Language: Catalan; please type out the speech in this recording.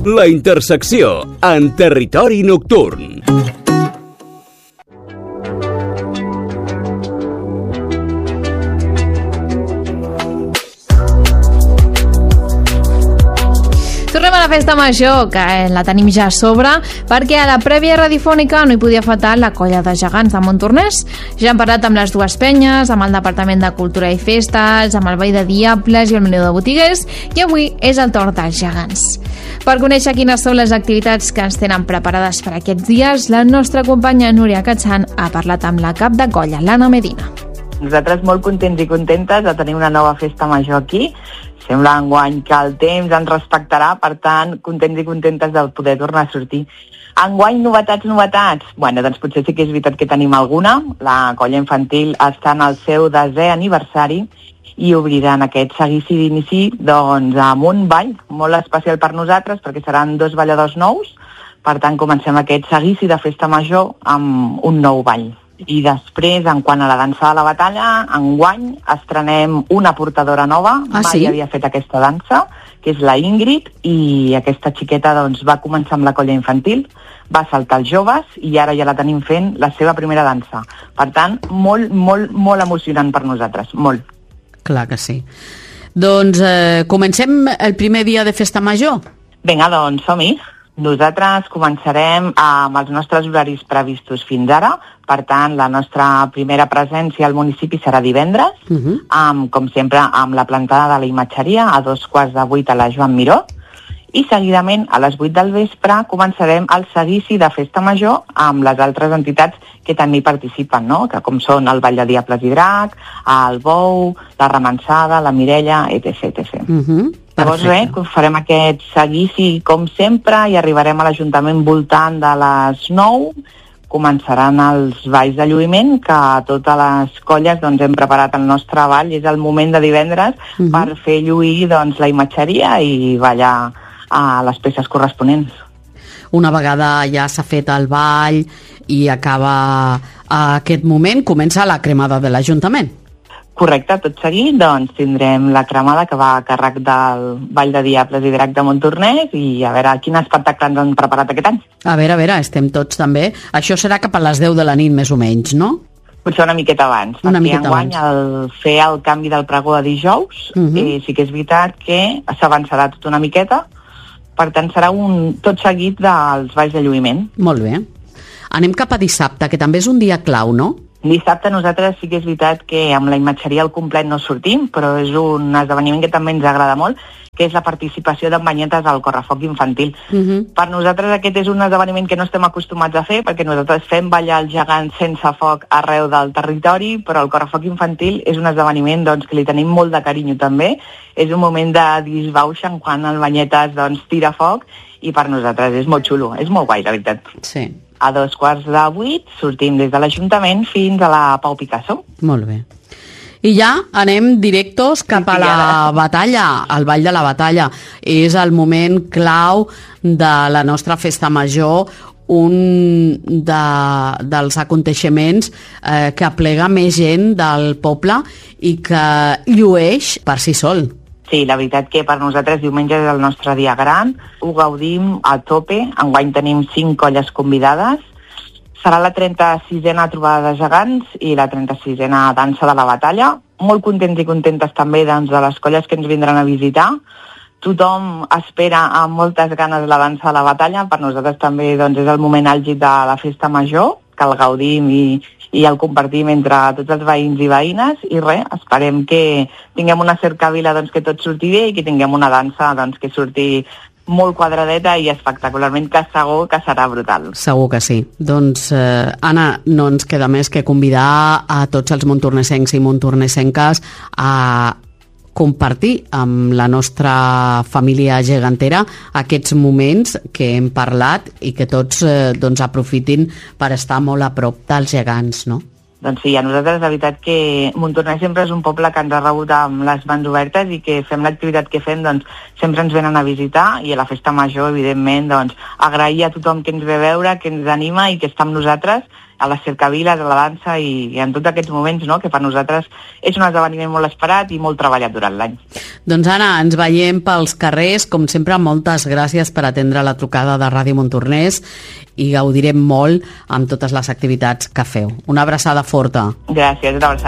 La Intersecció, en territori nocturn. Tornem a la festa major, que la tenim ja a sobre, perquè a la prèvia radiofònica no hi podia faltar la colla de gegants de Montornès. Ja hem parlat amb les dues penyes, amb el Departament de Cultura i Festes, amb el Ball de Diables i el Menú de Botiguers, i avui és el torn dels gegants. Per conèixer quines són les activitats que ens tenen preparades per aquests dies, la nostra companya Núria Catxan ha parlat amb la cap de colla, l'Anna Medina. Nosaltres molt contents i contentes de tenir una nova festa major aquí. Sembla enguany que el temps ens respectarà, per tant, contents i contentes de poder tornar a sortir. Enguany, novetats? Bueno, doncs potser sí que és veritat que tenim alguna. La colla infantil està en el seu 10è aniversari i obriran aquest seguici d'inici doncs, amb un ball molt especial per nosaltres, perquè seran 2 balladors nous. Per tant, comencem aquest seguici de festa major amb un nou ball. I després, en quant a la dansa de la batalla, enguany estrenem una portadora nova. Sí? Mai havia fet aquesta dansa, que és la Ingrid, i aquesta xiqueta doncs, va començar amb la colla infantil, va saltar els joves i ara ja la tenim fent la seva primera dansa. Per tant, molt emocionant per nosaltres, molt. Clar que sí. Doncs comencem el primer dia de festa major? Vinga, doncs som-hi. Nosaltres començarem amb els nostres horaris previstos fins ara. Per tant, la nostra primera presència al municipi serà divendres, com sempre, amb la plantada de la imatgeria a 7:45 a la Joan Miró. I seguidament, a les 8 del vespre, començarem el seguici de festa major amb les altres entitats que també hi participen, no? Que com són el Ball de Diables i Drac, el Bou, la Remansada, la Mirella, etc. Llavors farem aquest seguici com sempre i arribarem a l'Ajuntament voltant de les 9. Començaran els balls de lluïment, que totes les colles doncs, hem preparat el nostre ball. És el moment de divendres per fer lluir doncs, la imatgeria i ballar a les peces corresponents. Una vegada ja s'ha fet el ball i acaba aquest moment, comença la cremada de l'Ajuntament. Correcte, tot seguit doncs, tindrem la cremada que va a càrrec del Ball de Diables i Drac de Montornès i a veure quin espectacle ens han preparat aquest any. A veure, estem tots també. Això serà cap a les 10 de la nit més o menys, no? Potser una miqueta abans, perquè enguany al fer el canvi del pregó de dijous sí que és veritat que s'avançarà tot una miqueta, per tant serà tot seguit dels balls de lluïment. Molt bé. Anem cap a dissabte, que també és un dia clau, no? Dissabte nosaltres sí que és veritat que amb la imatgeria al complet no sortim, però és un esdeveniment que també ens agrada molt, que és la participació d'en banyetes al correfoc infantil. Per nosaltres aquest és un esdeveniment que no estem acostumats a fer, perquè nosaltres fem ballar els gegants sense foc arreu del territori, però el correfoc infantil és un esdeveniment doncs, que li tenim molt de carinyo també. És un moment de disbauxa quan el banyetes doncs, tira foc i per nosaltres és molt xulo, és molt guai, la veritat. Sí. A 7:45 sortim des de l'Ajuntament fins a la Pau Picasso. Molt bé. I ja anem directos cap a la batalla, al Ball de la Batalla. És el moment clau de la nostra festa major, un dels aconteixements que aplega més gent del poble i que llueix per si sol. Sí, la veritat que per nosaltres diumenge és el nostre dia gran, ho gaudim a tope, enguany tenim 5 colles convidades, serà la 36a trobada de gegants i la 36a dansa de la batalla. Molt contents i contentes també doncs, de les colles que ens vindran a visitar. Tothom espera amb moltes ganes la dansa de la batalla, per nosaltres també doncs, és el moment àlgid de la festa major, que el gaudim i el compartim entre tots els veïns i veïnes i res, esperem que tinguem una cercavila doncs, que tot surti bé i que tinguem una dansa doncs, que surti molt quadradeta i espectacularment, que segur que serà brutal. Segur que sí. Doncs, Anna, no ens queda més que convidar a tots els montornesencs i montornesenques a compartir amb la nostra família gegantera aquests moments que hem parlat i que tots doncs, aprofitin per estar molt a prop dels gegants, no? Doncs sí, a nosaltres la veritat que Montornès sempre és un poble que ens ha rebut amb les mans obertes i que fem l'activitat que fem, doncs sempre ens venen a visitar i a la festa major, evidentment, doncs agrair a tothom que ens ve a veure, que ens anima i que està amb nosaltres a les cercaviles, a la dansa i en tots aquests moments, no?, que per nosaltres és un esdeveniment molt esperat i molt treballat durant l'any. Doncs Anna, ens veiem pels carrers. Com sempre, moltes gràcies per atendre la trucada de Ràdio Montornès i gaudirem molt amb totes les activitats que feu. Una abraçada forta. Gràcies, una abraçada.